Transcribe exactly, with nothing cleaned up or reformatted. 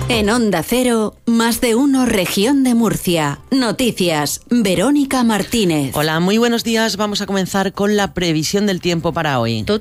En Onda Cero, más de uno región de Murcia. Noticias, Verónica Martínez. Hola, muy buenos días. Vamos a comenzar con la previsión del tiempo para hoy.